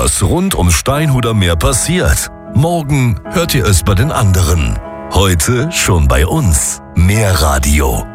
was rund ums Steinhuder Meer passiert. Morgen hört ihr es bei den anderen. Heute schon bei uns. Meerradio.